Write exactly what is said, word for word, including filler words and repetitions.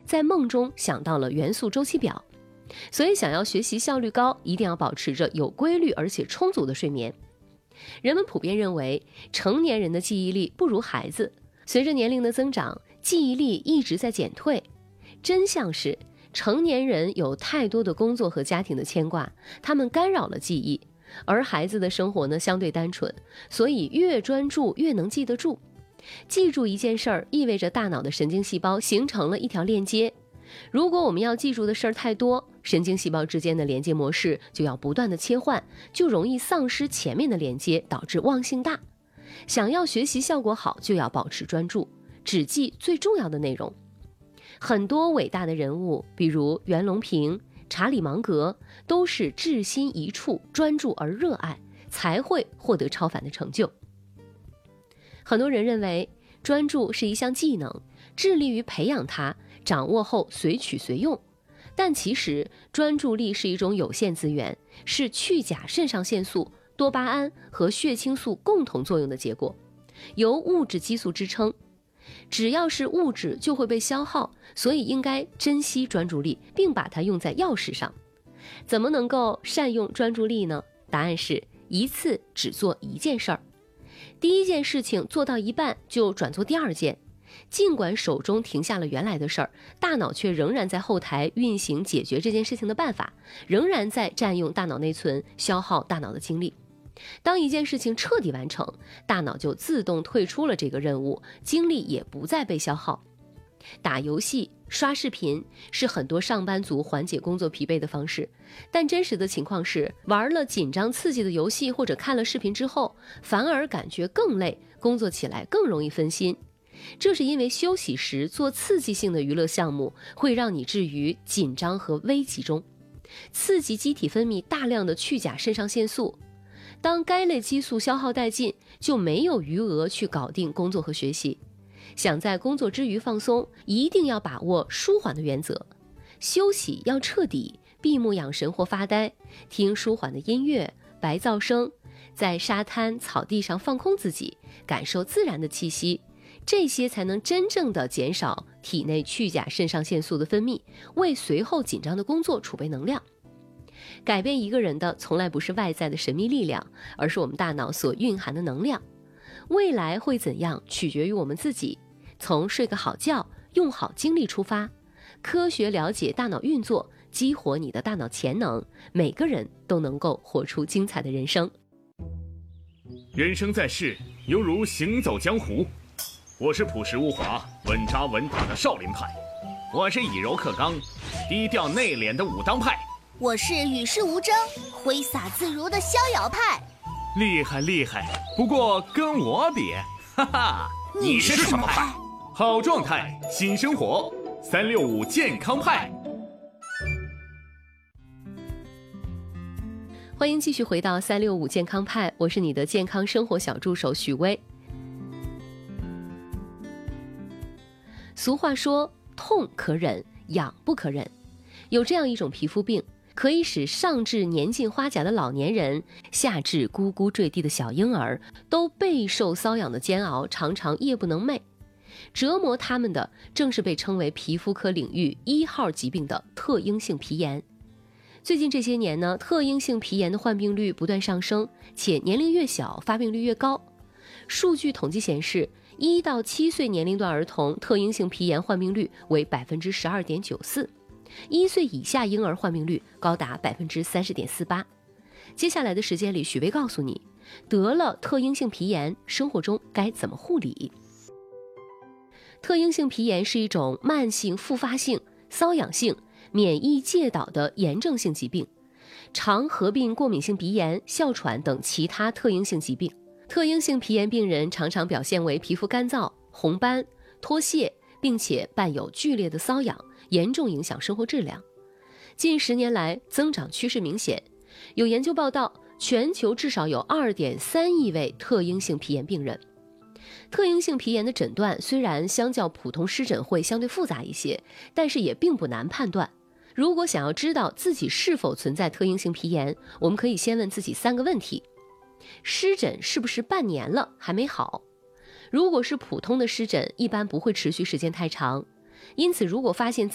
在梦中想到了元素周期表。所以想要学习效率高，一定要保持着有规律而且充足的睡眠。人们普遍认为成年人的记忆力不如孩子，随着年龄的增长，记忆力一直在减退。真相是成年人有太多的工作和家庭的牵挂，他们干扰了记忆，而孩子的生活呢相对单纯，所以越专注越能记得住。记住一件事儿，意味着大脑的神经细胞形成了一条链接。如果我们要记住的事儿太多，神经细胞之间的连接模式就要不断的切换，就容易丧失前面的连接，导致忘性大。想要学习效果好，就要保持专注，只记最重要的内容。很多伟大的人物，比如袁隆平、查理芒格，都是志心一处，专注而热爱，才会获得超凡的成就。很多人认为专注是一项技能，致力于培养它，掌握后随取随用。但其实专注力是一种有限资源，是去甲肾上腺素、多巴胺和血清素共同作用的结果，由物质激素支撑。只要是物质就会被消耗，所以应该珍惜专注力，并把它用在要事上。怎么能够善用专注力呢？答案是一次只做一件事儿。第一件事情做到一半就转做第二件，尽管手中停下了原来的事儿，大脑却仍然在后台运行解决这件事情的办法，仍然在占用大脑内存，消耗大脑的精力。当一件事情彻底完成，大脑就自动退出了这个任务，精力也不再被消耗。打游戏、刷视频是很多上班族缓解工作疲惫的方式，但真实的情况是，玩了紧张刺激的游戏或者看了视频之后，反而感觉更累，工作起来更容易分心。这是因为休息时做刺激性的娱乐项目，会让你置于紧张和危急中，刺激机体分泌大量的去甲肾上腺素。当该类激素消耗殆尽，就没有余额去搞定工作和学习。想在工作之余放松，一定要把握舒缓的原则。休息要彻底，闭目养神或发呆，听舒缓的音乐、白噪声，在沙滩、草地上放空自己，感受自然的气息，这些才能真正的减少体内去甲肾上腺素的分泌，为随后紧张的工作储备能量。改变一个人的从来不是外在的神秘力量，而是我们大脑所蕴含的能量。未来会怎样，取决于我们自己。从睡个好觉、用好精力出发，科学了解大脑运作，激活你的大脑潜能，每个人都能够活出精彩的人生。 人生在世，犹如行走江湖。我是朴实无华、稳扎稳打的少林派，我是以柔克刚、低调内敛的武当派。 我是与世无争、挥洒自如的逍遥派。 厉害厉害，不过跟我比，哈哈， 你是什么派？ 好状态，新生活，三六五健康派。 欢迎继续回到三六五健康派，我是你的健康生活小助手许巍。俗话说，痛可忍，痒不可忍。有这样一种皮肤病，可以使上至年近花甲的老年人，下至咕咕坠地的小婴儿，都备受瘙痒的煎熬，常常夜不能寐。折磨他们的正是被称为皮肤科领域一号疾病的特应性皮炎。最近这些年呢，特应性皮炎的患病率不断上升，且年龄越小发病率越高。数据统计显示，一到七岁年龄段儿童特应性皮炎患病率为 百分之十二点九四， 一岁以下婴儿患病率高达 百分之三十点四八。 接下来的时间里，许巍告诉你，得了特应性皮炎，生活中该怎么护理。特应性皮炎是一种慢性复发性、瘙痒性、免疫介导的炎症性疾病，常合并过敏性鼻炎、哮喘等其他特应性疾病。特应性皮炎病人常常表现为皮肤干燥、红斑、脱屑，并且伴有剧烈的瘙痒，严重影响生活质量。近十年来增长趋势明显，有研究报道，全球至少有 二点三亿位特应性皮炎病人。特应性皮炎的诊断虽然相较普通湿疹会相对复杂一些，但是也并不难判断。如果想要知道自己是否存在特应性皮炎，我们可以先问自己三个问题：湿疹是不是半年了还没好？如果是普通的湿疹，一般不会持续时间太长，因此如果发现